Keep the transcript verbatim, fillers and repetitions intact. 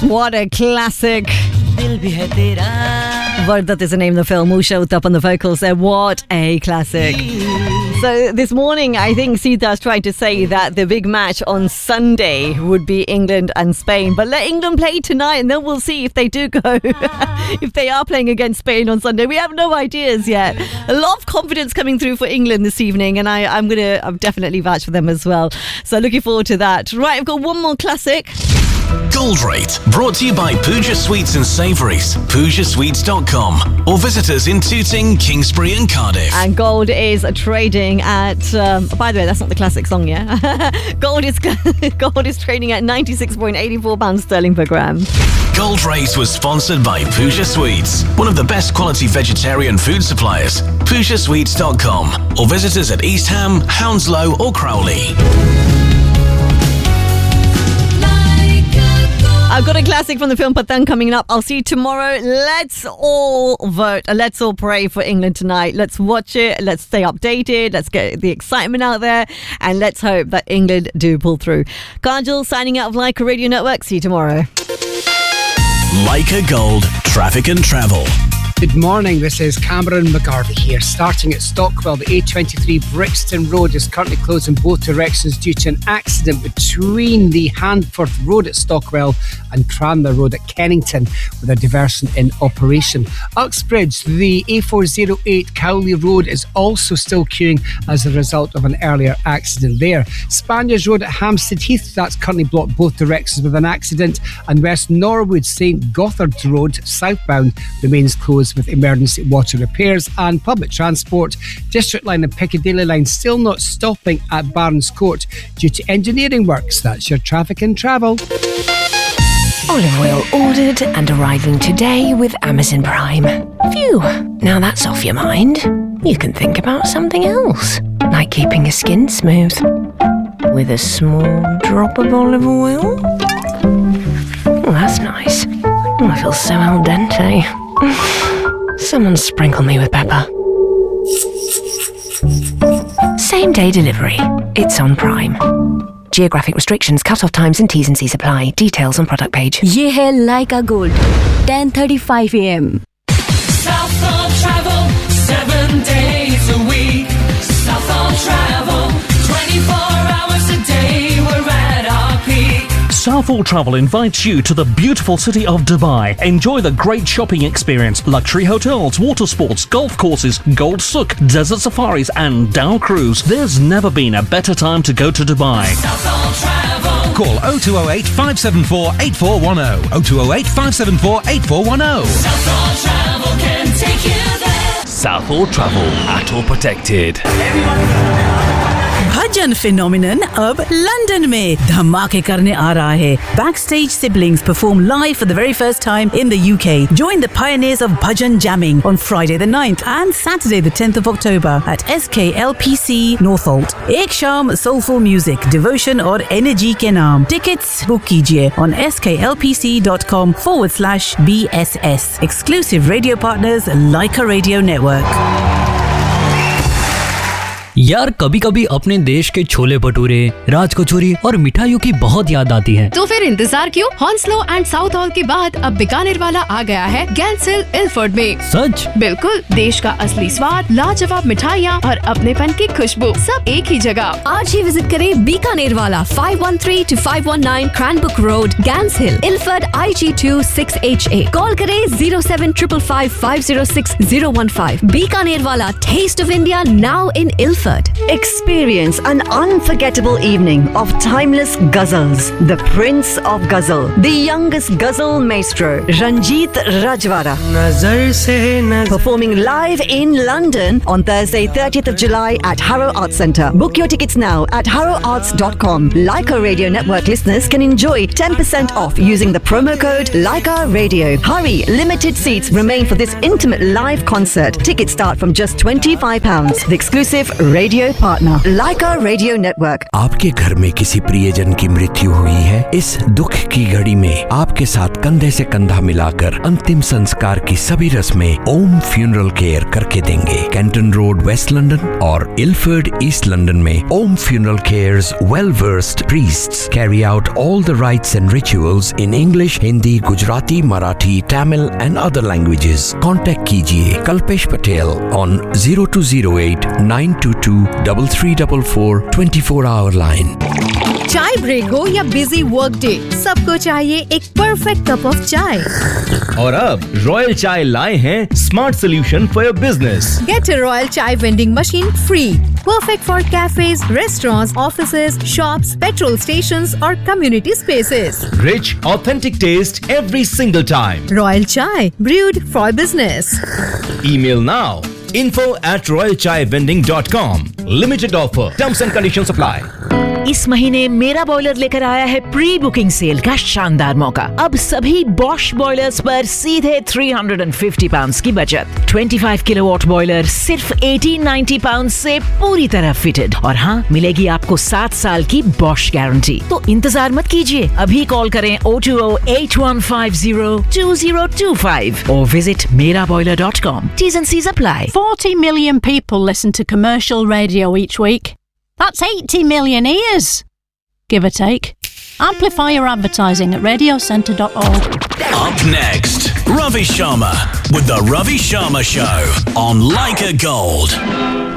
What a classic. Vardat is the name of the film. Usha Uttap on the vocals there. What a classic. So this morning, I think Sita's trying to say that the big match on Sunday would be England and Spain. But let England play tonight and then we'll see if they do go. If they are playing against Spain on Sunday. We have no ideas yet. A lot of confidence coming through for England this evening. And I, I'm going to I'm definitely vouch for them as well. So looking forward to that. Right, I've got one more classic. Gold Rate, brought to you by Pooja Sweets and Savouries, pooja sweets dot com, or visit us in Tooting, Kingsbury and Cardiff. And gold is trading at, um, by the way, that's not the classic song, yeah? gold is gold is trading at ninety-six point eight four pounds sterling per gram. Gold Rate was sponsored by Pooja Sweets, one of the best quality vegetarian food suppliers, pooja sweets dot com, or visit us at East Ham, Hounslow or Crowley. I've got a classic from the film Pathan coming up. I'll see you tomorrow. Let's all vote. Let's all pray for England tonight. Let's watch it. Let's stay updated. Let's get the excitement out there. And let's hope that England do pull through. Kajal signing out of Leica Radio Network. See you tomorrow. Leica Gold, traffic and travel. Good morning, this is Cameron McGarvey here. Starting at Stockwell, the A twenty-three Brixton Road is currently closed in both directions due to an accident between the Handforth Road at Stockwell and Cranmer Road at Kennington, with a diversion in operation. Uxbridge, the A four oh eight Cowley Road is also still queuing as a result of an earlier accident there. Spaniards Road at Hampstead Heath, that's currently blocked both directions with an accident, and West Norwood St Gothard Road southbound remains closed with emergency water repairs. And public transport, District Line and Piccadilly Line still not stopping at Barnes Court due to engineering works. That's your traffic and travel. Olive oil ordered and arriving today with Amazon Prime. Phew, now that's off your mind. You can think about something else, like keeping your skin smooth with a small drop of olive oil. Oh, that's nice. Oh, I feel so al dente. Someone sprinkle me with pepper. Same day delivery. It's on Prime. Geographic restrictions, cut-off times and T's and C's apply. Details on product page. ये है Leica Gold, ten thirty-five a m Southall Travel, seven days a week. Southall Travel, twenty-four hours a day. We're at our peak. Southall Travel invites you to the beautiful city of Dubai. Enjoy the great shopping experience, luxury hotels, water sports, golf courses, Gold Souk, desert safaris and Dow Cruise. There's never been a better time to go to Dubai. Southall Travel. Call oh two oh eight, five seven four, eight four one oh. oh two oh eight, five seven four, eight four one oh. Southall Travel can take you there. Southall Travel, at all protected. Bhajan phenomenon अब London में धमाके करने आ रहा है. Backstage Siblings perform live for the very first time in the U K. Join the pioneers of bhajan jamming on Friday the ninth and Saturday the tenth of October at S K L P C Northolt. एक शाम soulful music, devotion और energy के नाम. Tickets book कीजिए on sklpc.com forward slash BSS. Exclusive radio partners Leica Radio Network. यार कभी कभी अपने देश के छोले भटूरे, राज कचौरी और मिठाइयों की बहुत याद आती है. तो फिर इंतजार क्यों? हॉन्सलो एंड साउथ हॉल के बाद अब बीकानेर वाला आ गया है गैंसिल इल्फर्ड में. सच? बिल्कुल, देश का असली स्वाद, लाजवाब मिठाइयाँ और अपनेपन की खुशबू सब एक ही जगह. आज ही विजिट करें बीकानेर वाला five one three to five one nine Cranbrook Road, Gants Hill, Ilford I G two six H A. Call करें zero seven five five five zero six zero one five. Bikaner वाला, taste of India now in Ilford. Experience an unforgettable evening of timeless ghazals. The Prince of Ghazal, the youngest ghazal maestro, Ranjit Rajwara, performing live in London on Thursday, thirtieth of July at Harrow Arts Centre. Book your tickets now at harrow arts dot com. Leica Radio Network listeners can enjoy ten percent off using the promo code Leica Radio. Hurry, limited seats remain for this intimate live concert. Tickets start from just twenty-five pounds. The exclusive Radio partner, Leica Radio Network. आपके घर में किसी प्रियजन की मृत्यु हुई है? इस दुख की घड़ी में आपके साथ कंधे से कंधा मिलाकर अंतिम संस्कार की सभी रस्में ओम फ्यूनरल केयर करके देंगे। कैंटन रोड, वेस्ट लंदन और इल्फर्ड, ईस्ट लंदन में ओम funeral cares well versed priests carry out all the rites and rituals in English, Hindi, Gujarati, Marathi, Tamil and other languages. Contact कीजिए Kalpesh Patel on zero two zero eight nine two two three three four four twenty-four hour line. चाय break हो या busy work day, सबको चाहिए एक perfect cup of चाय। और अब रॉयल चाय लाए हैं smart solution for your business. Get a Royal Chai vending machine free. Perfect for cafes, restaurants, offices, shops, petrol stations or community spaces. Rich, authentic taste every single time. Royal Chai, brewed for business. Email now. info at royal chai vending dot com. Limited offer. Terms and conditions apply. इस महीने मेरा boiler लेकर आया है pre booking cell का शानदार मौका। अब सभी बॉश बॉयलर्स पर सीधे तीन सौ पचास पाउंड की बचत। पच्चीस किलोवाट बॉयलर सिर्फ अठारह सौ नब्बे पाउंड से पूरी तरह फिटेड, और हाँ, मिलेगी आपको सात साल की बॉश गारंटी। तो इंतजार मत कीजिए, अभी कॉल करें oh two oh eight one five zero two zero two five और विजिट मेरा boiler dot com. T's and C's apply. forty million people listen to commercial radio each week. That's eighty million ears, give or take. Amplify your advertising at radio centre dot org. Up next, Ravi Sharma with the Ravi Sharma Show on Leica Gold.